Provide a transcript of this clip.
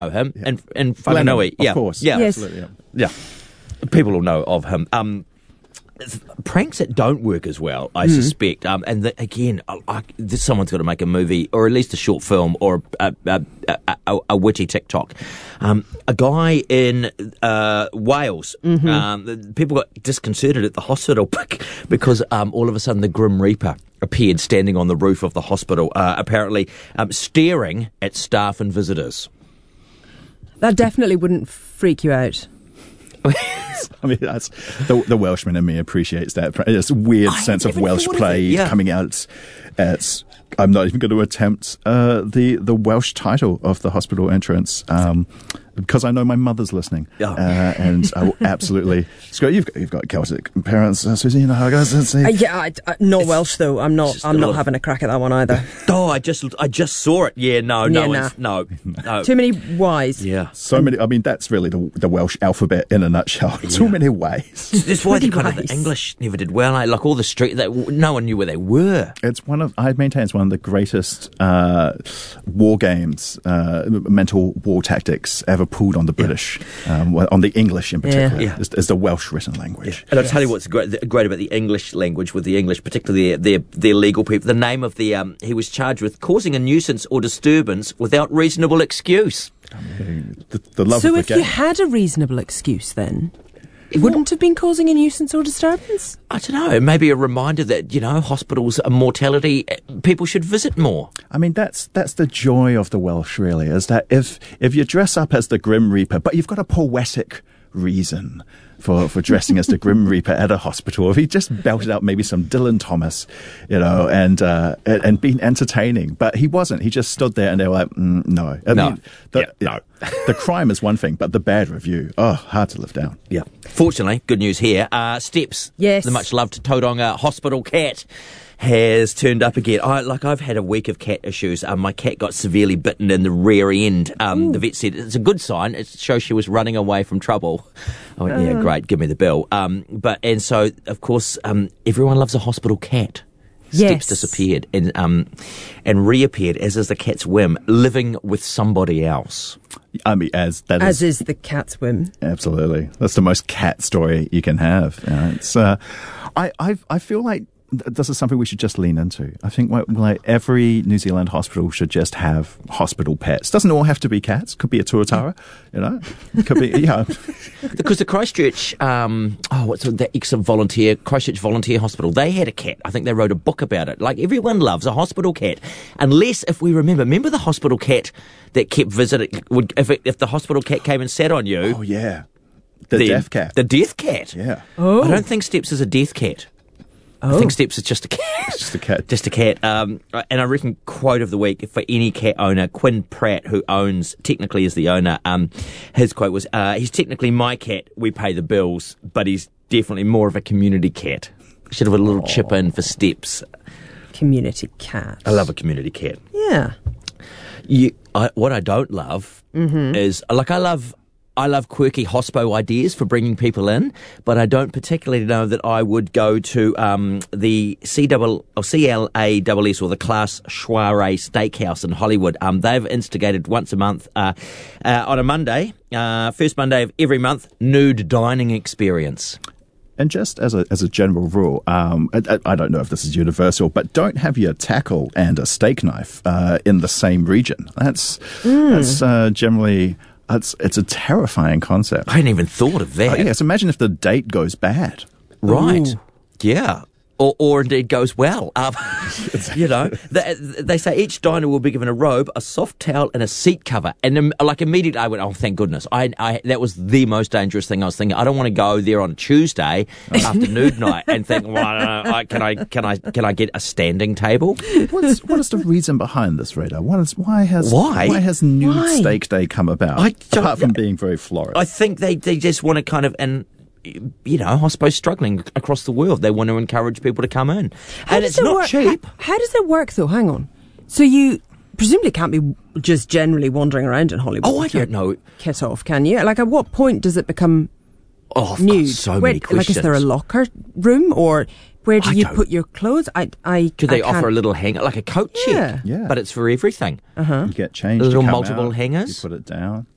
know him, Yeah. and Whanganui. Of course. Yeah. Yes. Absolutely. Yeah. People will know of him. Pranks that don't work as well, I suspect. Again, someone's got to make a movie, or at least a short film, or a witty TikTok. A guy in Wales, people got disconcerted at the hospital because all of a sudden the Grim Reaper appeared standing on the roof of the hospital, apparently staring at staff and visitors. That definitely wouldn't freak you out. I mean, that's the Welshman in me appreciates that. It's a weird sense of Welsh play coming out. I'm not even going to attempt the Welsh title of the hospital entrance because I know my mother's listening, and I will absolutely. Scott, you've got Celtic parents, Susie. You know how it goes. Not Welsh though. I'm not having a crack at that one either. Oh, I just saw it. Yeah, no. Too many Y's. Yeah, so many. I mean, that's really the Welsh alphabet in a nutshell. Too many ways. That's why the English never did well. Like all the street, no one knew where they were. I maintain it's one of the greatest war games, mental war tactics ever pulled on the British, on the English in particular, is the Welsh written language. And I'll tell you what's great about the English language, with the English, particularly their legal people. The name of he was charged with causing a nuisance or disturbance without reasonable excuse. I mean, the love So of the if game. you had a reasonable excuse, then it wouldn't have been causing a nuisance or disturbance. I don't know. Maybe a reminder that hospitals are mortality. People should visit more. I mean, that's the joy of the Welsh, really, is that if you dress up as the Grim Reaper, but you've got a poetic reason for dressing as the Grim Reaper at a hospital, if he just belted out maybe some Dylan Thomas, and been entertaining, but he wasn't. He just stood there, and they were like, no. No. The crime is one thing, but the bad review, hard to live down. Yeah. Fortunately, good news here. Steps, yes, the much loved Tauranga hospital cat, has turned up again. I've had a week of cat issues. My cat got severely bitten in the rear end. The vet said it's a good sign. It shows she was running away from trouble. I went, yeah, great, give me the bill. And so, of course, everyone loves a hospital cat. Steps disappeared and reappeared, as is the cat's whim, living with somebody else. I mean, as is the cat's whim. Absolutely, that's the most cat story you can have. It's I feel like this is something we should just lean into. I think like every New Zealand hospital should just have hospital pets. Doesn't all have to be cats. Could be a tuatara, It could be, Because the Christchurch, the ex-volunteer, Christchurch Volunteer Hospital, they had a cat. I think they wrote a book about it. Like, everyone loves a hospital cat. Unless, if we remember the hospital cat that kept visiting, if the hospital cat came and sat on you. Oh, yeah. The death cat. The death cat. Yeah. Oh. I don't think Steps is a death cat. I think Steps is just a cat. Just a cat. Just a cat. And I reckon quote of the week for any cat owner, Quinn Pratt, who technically is the owner, his quote was, he's technically my cat, we pay the bills, but he's definitely more of a community cat. Should have a little chip in for Steps. Community cat. I love a community cat. Yeah. What I don't love is, I love quirky hospo ideas for bringing people in, but I don't particularly know that I would go to the CLASS or the Class Soiree Steakhouse in Hollywood. They've instigated once a month on a Monday, first Monday of every month, nude dining experience. And just as a general rule, I don't know if this is universal, but don't have your tackle and a steak knife in the same region. That's generally. It's a terrifying concept. I hadn't even thought of that. Yes, imagine if the date goes bad. Right. Ooh. Yeah. Or indeed goes well. They say each diner will be given a robe, a soft towel, and a seat cover. And immediately I went, oh, thank goodness. That was the most dangerous thing I was thinking. I don't want to go there on Tuesday after nude night and think, well, can I get a standing table? What is the reason behind this, Rita? Why has nude steak day come about? Apart from being very florid. I think they just want to kind of, and I suppose struggling across the world, they want to encourage people to come in. And it's not cheap. How does it work, though? Hang on. So you presumably can't be just generally wandering around in Hollywood. Oh, I don't know. Kit off, can you? Like, at what point does it become nude? So many questions. Like, is there a locker room, or where do you put your clothes? Do they offer a little hanger, like a coat check? Yeah. But it's for everything. You get changed. Little multiple hangers. You put it down.